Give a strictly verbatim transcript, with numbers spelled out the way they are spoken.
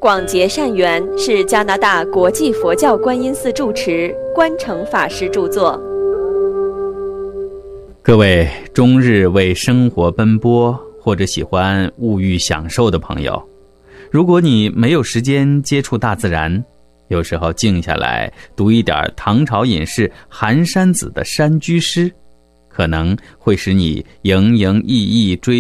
广结善缘是加拿大国际佛教观音寺住持关诚法师著作。 各位终日为生活奔波或者喜欢物欲享受的朋友，如果你没有时间接触大自然，有时候静下来读一点唐朝隐士寒山子的山居诗，可能会使你营营役役追